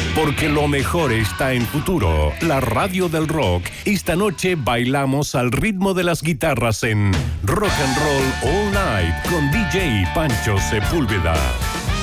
Porque lo mejor está en Futuro, la radio del rock. Esta noche bailamos al ritmo de las guitarras en Rock and Roll All Night con DJ Pancho Sepúlveda.